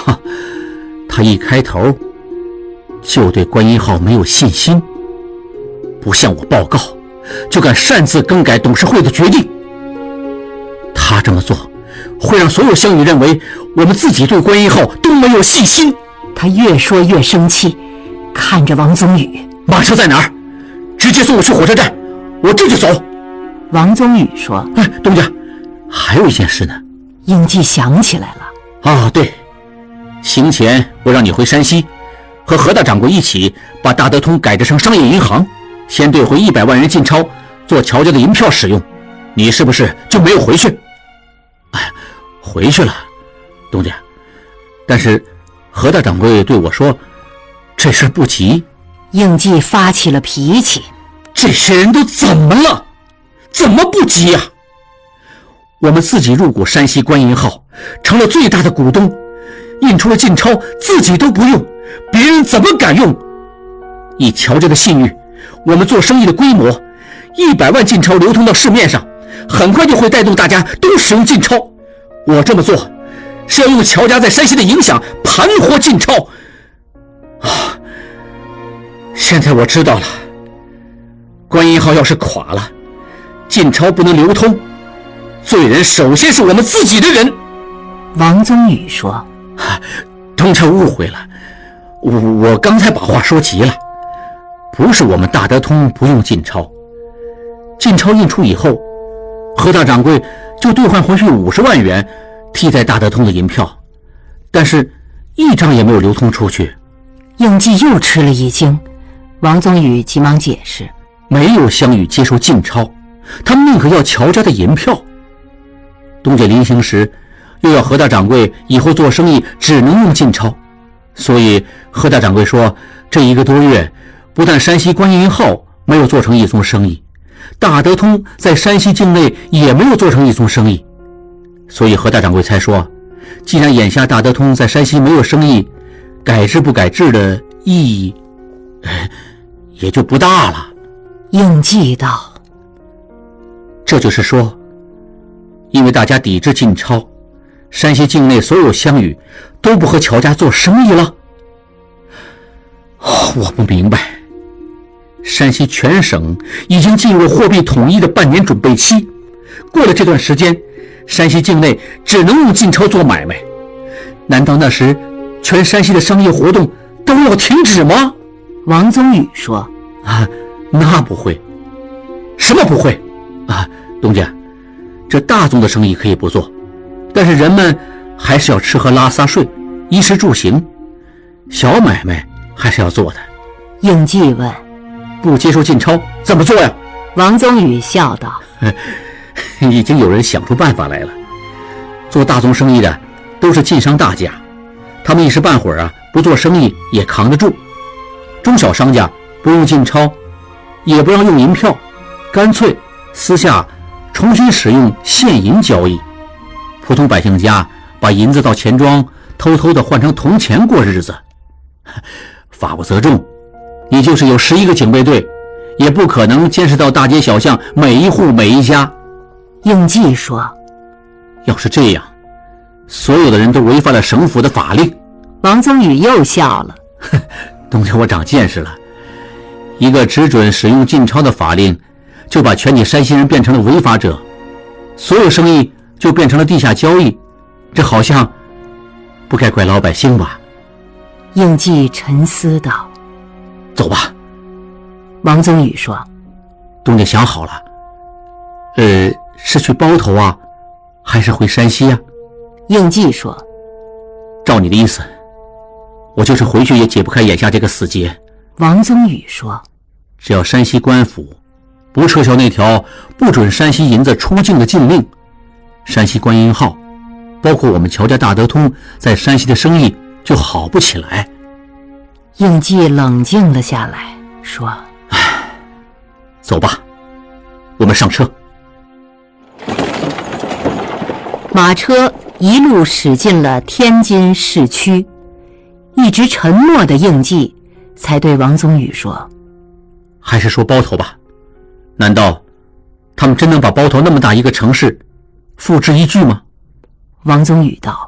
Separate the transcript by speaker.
Speaker 1: 他一开头就对观音号没有信心，不向我报告，就敢擅自更改董事会的决定。他这么做会让所有乡语认为我们自己对观音号都没有信心。
Speaker 2: 他越说越生气，看着王宗宇：
Speaker 1: 马车在哪儿？直接送我去火车站，我这就走。
Speaker 2: 王宗宇说：
Speaker 1: 东家，还有一件事呢。
Speaker 2: 应季想起来了。
Speaker 1: 对，行前我让你回山西，和何大掌柜一起把大德通改制成商业银行，先兑回100万元进钞做乔家的银票使用，你是不是就没有回去？回去了，东家，但是何大掌柜对我说这事不急。
Speaker 2: 应季发起了脾气：
Speaker 1: 这些人都怎么了？怎么不急呀？我们自己入股山西观银号，成了最大的股东，印出了进钞自己都不用，别人怎么敢用？以乔家的信誉，我们做生意的规模，100万进钞流通到市面上，很快就会带动大家都使用进钞。我这么做是要用乔家在山西的影响盘活进钞。现在我知道了，观音号要是垮了，进钞不能流通，罪人首先是我们自己的人。
Speaker 2: 王宗宇说：
Speaker 1: 东家误会了，我刚才把话说急了，不是我们大德通不用进钞，进钞印出以后，何大掌柜就兑换回去50万元替代大德通的银票，但是一张也没有流通出去。
Speaker 2: 应季又吃了一惊，王宗宇急忙解释：
Speaker 1: 没有乡语接受进钞，他们宁可要乔家的银票。东家临行时又要何大掌柜以后做生意只能用进钞，所以何大掌柜说这1个多月不但山西观银号没有做成一宗生意，大德通在山西境内也没有做成一宗生意，所以何大掌柜才说，既然眼下大德通在山西没有生意，改制不改制的意义也就不大了。
Speaker 2: 应季道：
Speaker 1: 这就是说，因为大家抵制进钞，山西境内所有乡语都不和乔家做生意了。我不明白，山西全省已经进入货币统一的半年准备期，过了这段时间，山西境内只能用进钞做买卖，难道那时全山西的商业活动都要停止吗？
Speaker 2: 王宗宇说：
Speaker 1: 那不会。什么不会？东家，这大宗的生意可以不做，但是人们还是要吃喝拉撒睡，衣食住行，小买卖还是要做的。
Speaker 2: 应季问：
Speaker 1: 不接受进钞怎么做呀？
Speaker 2: 王宗宇笑道：
Speaker 1: 已经有人想出办法来了。做大宗生意的都是晋商大家，他们一时半会儿不做生意也扛得住。中小商家不用进钞，也不让用银票，干脆私下重新使用现银交易。普通百姓家把银子到钱庄偷偷地换成铜钱过日子。法不责众，你就是有11个警备队，也不可能监视到大街小巷每一户每一家。
Speaker 2: 应季说：
Speaker 1: 要是这样，所有的人都违反了省府的法令。
Speaker 2: 王宗宇又笑了：
Speaker 1: 东家，我长见识了，一个只准使用进钞的法令，就把全体山西人变成了违法者，所有生意就变成了地下交易，这好像不该怪老百姓吧？
Speaker 2: 应季沉思道：
Speaker 1: 走吧。
Speaker 2: 王宗宇说：
Speaker 1: 东家想好了，是去包头还是回山西
Speaker 2: 应季说：
Speaker 1: 照你的意思，我就是回去也解不开眼下这个死结。
Speaker 2: 王宗宇说：
Speaker 1: 只要山西官府不撤销那条不准山西银子出境的禁令，山西观音号包括我们乔家大德通在山西的生意就好不起来。
Speaker 2: 应季冷静了下来，说：
Speaker 1: 走吧，我们上车。
Speaker 2: 马车一路驶进了天津市区，一直沉默的应季才对王宗宇说：
Speaker 1: 还是说包头吧，难道他们真能把包头那么大一个城市付之一炬吗？
Speaker 2: 王宗宇道：